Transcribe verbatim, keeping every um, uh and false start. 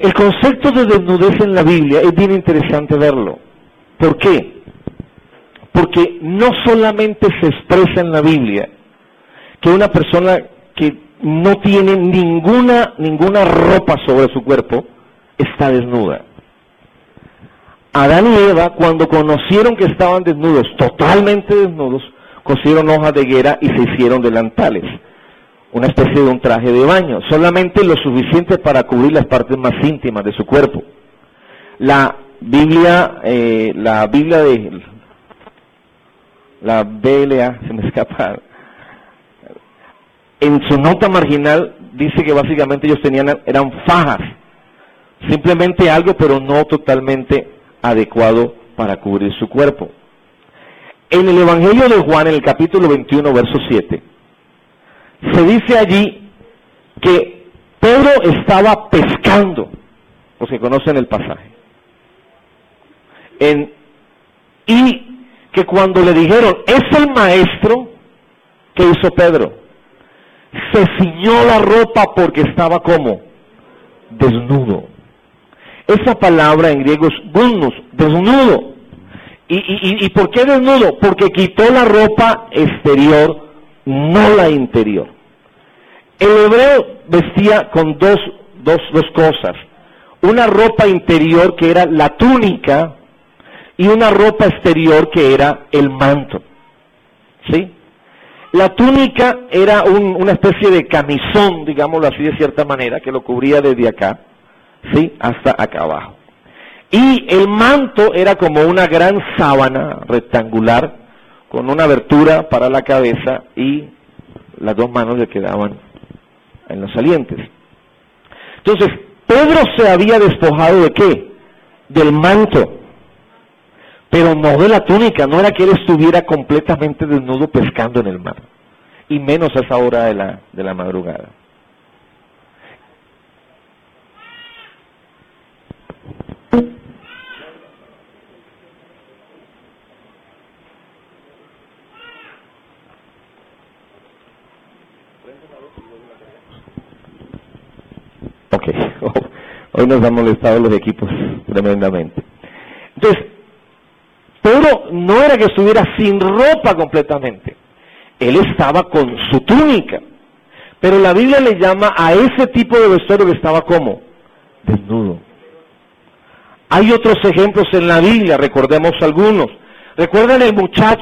El concepto de desnudez en la Biblia es bien interesante verlo. ¿Por qué? Porque no solamente se expresa en la Biblia que una persona que no tiene ninguna, ninguna ropa sobre su cuerpo está desnuda. Adán y Eva, cuando conocieron que estaban desnudos, totalmente desnudos, cosieron hojas de higuera y se hicieron delantales, una especie de un traje de baño, solamente lo suficiente para cubrir las partes más íntimas de su cuerpo. La Biblia, eh, la Biblia de la B L A, se me escapa, en su nota marginal dice que básicamente ellos tenían, eran fajas, simplemente algo, pero no totalmente adecuado para cubrir su cuerpo. En el Evangelio de Juan, en el capítulo veintiuno, verso siete, se dice allí que Pedro estaba pescando, los que conocen el pasaje, en, y que cuando le dijeron, es el maestro, ¿qué hizo Pedro? Se ciñó la ropa porque estaba como desnudo. Esa palabra en griego es gumnos, desnudo. ¿Y, y, ¿Y por qué desnudo? Porque quitó la ropa exterior, no la interior. El hebreo vestía con dos, dos, dos cosas. Una ropa interior que era la túnica y una ropa exterior que era el manto. ¿Sí? La túnica era un, una especie de camisón, digámoslo así de cierta manera, que lo cubría desde acá, ¿sí?, hasta acá abajo. Y el manto era como una gran sábana rectangular con una abertura para la cabeza y las dos manos le quedaban en los salientes. Entonces, Pedro se había despojado ¿de qué? Del manto, pero no de la túnica. No era que él estuviera completamente desnudo pescando en el mar, y menos a esa hora de la, de la madrugada. Ok, hoy nos han molestado los equipos tremendamente. Entonces, Pedro no era que estuviera sin ropa completamente, él estaba con su túnica, pero la Biblia le llama a ese tipo de vestuario que estaba como desnudo. Hay otros ejemplos en la Biblia, recordemos algunos. ¿Recuerdan el muchacho